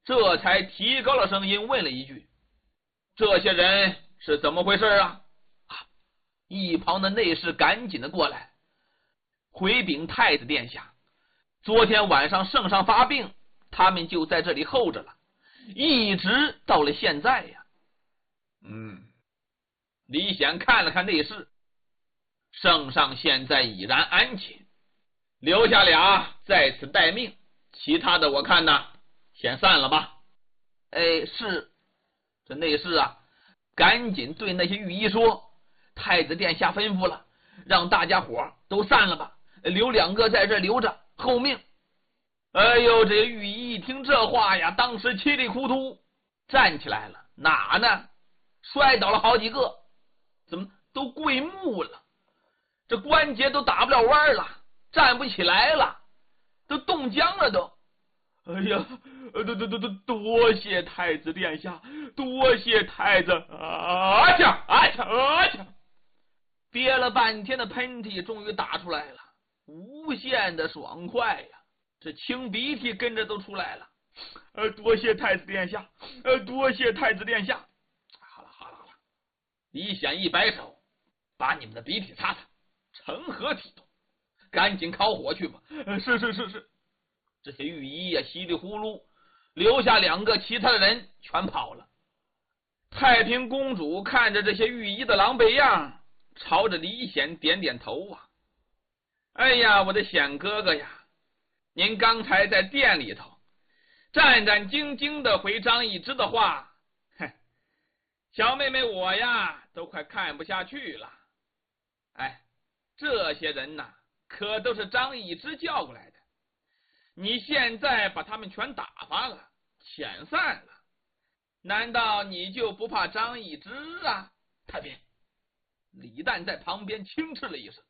这才提高了声音问了一句：“这些人是怎么回事啊？”一旁的内侍赶紧的过来回禀太子殿下，昨天晚上圣上发病，他们就在这里候着了，一直到了现在呀。李显看了看内侍，圣上现在已然安寝，留下俩在此待命，其他的我看呢，先散了吧。是。这内侍啊，赶紧对那些御医说：“太子殿下吩咐了，让大家伙都散了吧，留2个在这留着候命。”哎呦，这御医一听这话呀，当时稀里糊涂站起来了，哪呢？摔倒了好几个，怎么都跪木了？这关节都打不了弯了，站不起来了，都冻僵了都。哎呀，多谢太子殿下，多谢太子！憋了半天的喷嚏终于打出来了，无限的爽快呀！这清鼻涕跟着都出来了。多谢太子殿下，多谢太子殿下。好了，李显一摆手，把你们的鼻涕擦擦，成何体统？赶紧烤火去吧。是。这些御医呀，稀里呼噜留下2个，其他的人全跑了。太平公主看着这些御医的狼狈样，朝着李显点点头啊。哎呀，我的显哥哥呀，您刚才在店里头战战兢兢的回张易之的话，小妹妹我呀都快看不下去了。这些人呐，可都是张易之叫过来的，你现在把他们全打发了，遣散了，难道你就不怕张易之啊？太平，李旦在旁边轻斥了一声：“